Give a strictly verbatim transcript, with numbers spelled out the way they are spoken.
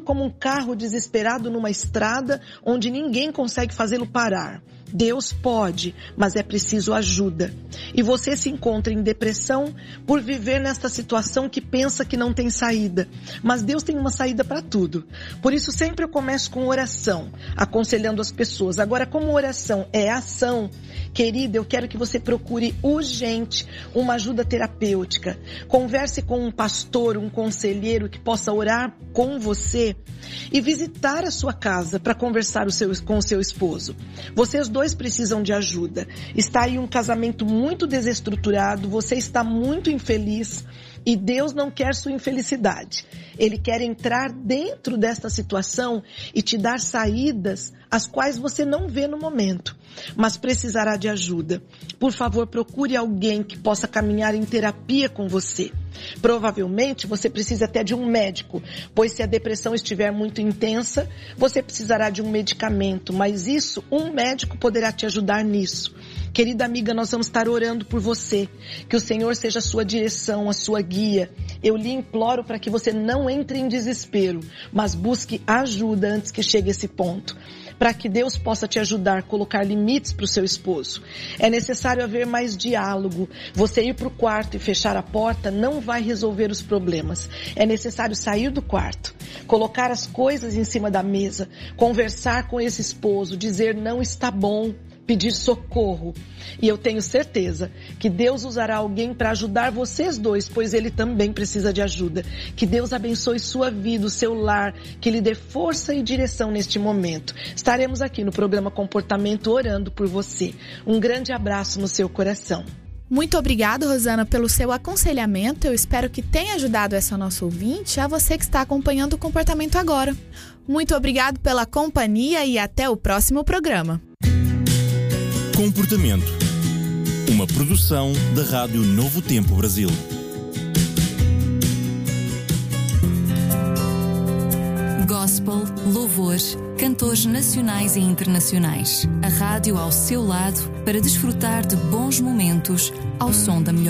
como um carro desesperado numa estrada onde ninguém consegue fazê-lo parar. Deus pode, mas é preciso ajuda. E você se encontra em depressão por viver nesta situação que pensa que não tem saída. Mas Deus tem uma saída para tudo. Por isso sempre eu começo com oração, aconselhando as pessoas. Agora, como oração é ação, querida, eu quero que você procure urgente uma ajuda terapêutica. Converse com um pastor, um conselheiro que possa orar com você e visitar a sua casa para conversar o seu, com o seu esposo. Vocês dois precisam de ajuda. Está aí um casamento muito desestruturado, você está muito infeliz e Deus não quer sua infelicidade. Ele quer entrar dentro desta situação e te dar saídas as quais você não vê no momento, mas precisará de ajuda. Por favor, procure alguém que possa caminhar em terapia com você. Provavelmente você precisa até de um médico, pois se a depressão estiver muito intensa, você precisará de um medicamento, mas isso, um médico poderá te ajudar nisso. Querida amiga, nós vamos estar orando por você, que o Senhor seja a sua direção, a sua guia. Eu lhe imploro para que você não entre em desespero, mas busque ajuda antes que chegue esse ponto, para que Deus possa te ajudar a colocar limites para o seu esposo. É necessário haver mais diálogo. Você ir para o quarto e fechar a porta não vai resolver os problemas. É necessário sair do quarto, colocar as coisas em cima da mesa, conversar com esse esposo, dizer não está bom, pedir socorro. E eu tenho certeza que Deus usará alguém para ajudar vocês dois, pois Ele também precisa de ajuda. Que Deus abençoe sua vida, o seu lar, que lhe dê força e direção neste momento. Estaremos aqui no programa Comportamento orando por você. Um grande abraço no seu coração. Muito obrigada, Rosana, pelo seu aconselhamento. Eu espero que tenha ajudado essa nossa ouvinte, a você que está acompanhando o Comportamento Agora. Muito obrigado pela companhia e até o próximo programa. Comportamento. Uma produção da Rádio Novo Tempo Brasil. Gospel, louvores, cantores nacionais e internacionais. A rádio ao seu lado para desfrutar de bons momentos ao som da melhor